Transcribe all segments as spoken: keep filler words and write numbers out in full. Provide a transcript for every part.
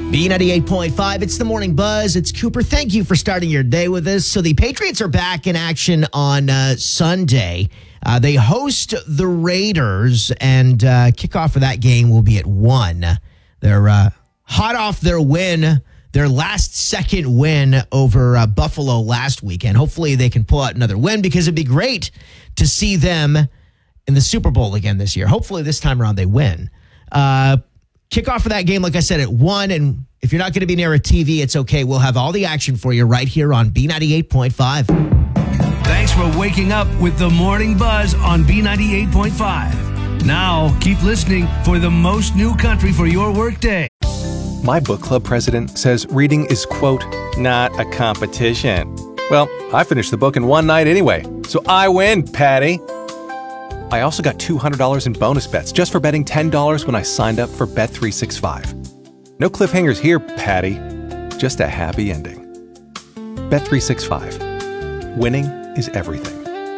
B ninety-eight point five, it's the Morning Buzz. It's Cooper. Thank you for starting your day with us. So the Patriots are back in action on uh, Sunday. Uh, they host the Raiders, and uh, kickoff for that game will be at one. They're uh, hot off their win, their last second win over uh, Buffalo last weekend. Hopefully they can pull out another win because it'd be great to see them in the Super Bowl again this year. Hopefully this time around they win. Uh, kickoff for that game, like I said, at one. And if you're not going to be near a T V, it's okay. We'll have all the action for you right here on B ninety-eight point five. Thanks for waking up with the Morning Buzz on B ninety-eight point five. Now, keep listening for the most new country for your workday. My book club president says reading is, quote, not a competition. Well, I finished the book in one night anyway, so I win, Patty. I also got two hundred dollars in bonus bets just for betting ten dollars when I signed up for Bet three sixty-five. No cliffhangers here, Patty. Just a happy ending. Bet three sixty-five. Winning is everything.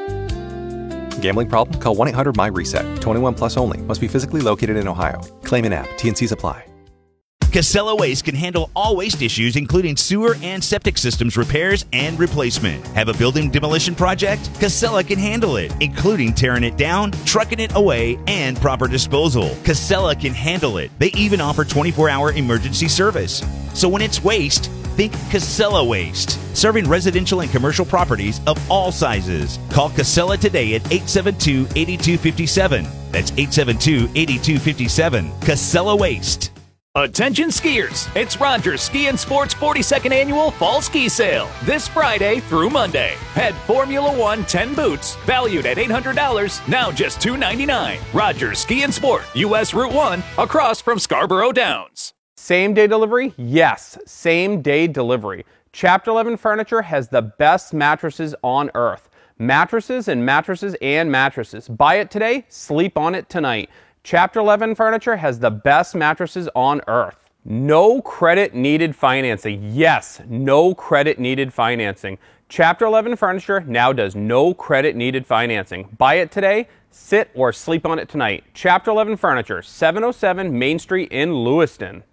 Gambling problem? Call one eight hundred my reset. twenty-one plus only. Must be physically located in Ohio. Claim in app. T and Cs apply. Casella Waste can handle all waste issues, including sewer and septic systems repairs and replacement. Have a building demolition project? Casella can handle it, including tearing it down, trucking it away, and proper disposal. Casella can handle it. They even offer twenty-four hour emergency service. So when it's waste, think Casella Waste. Serving residential and commercial properties of all sizes. Call Casella today at eight seven two, eight two five seven. That's eight seven two, eight two five seven. Casella Waste. Attention skiers, it's Rogers Ski and Sports forty-second Annual Fall Ski Sale this Friday through Monday. Head Formula One ten boots, valued at eight hundred dollars, now just two hundred ninety-nine dollars. Rogers Ski and Sport, U S Route one, across from Scarborough Downs. Same day delivery? Yes, same day delivery. Chapter eleven Furniture has the best mattresses on earth. Mattresses and mattresses and mattresses. Buy it today, sleep on it tonight. Chapter eleven Furniture has the best mattresses on earth. No credit needed financing. Yes, no credit needed financing. Chapter eleven Furniture now does no credit needed financing. Buy it today, sit or sleep on it tonight. Chapter eleven Furniture, seven oh seven Main Street in Lewiston.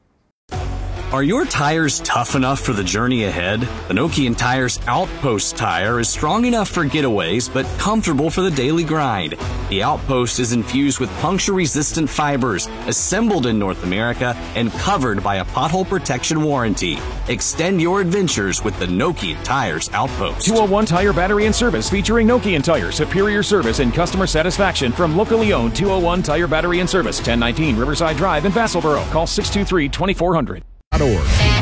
Are your tires tough enough for the journey ahead? The Nokian Tires Outpost tire is strong enough for getaways, but comfortable for the daily grind. The Outpost is infused with puncture-resistant fibers, assembled in North America, and covered by a pothole protection warranty. Extend your adventures with the Nokian Tires Outpost. two oh one Tire Battery and Service featuring Nokian Tire. Superior service and customer satisfaction from locally owned two oh one Tire Battery and Service, ten nineteen Riverside Drive in Vassalboro. Call six two three, two four zero zero.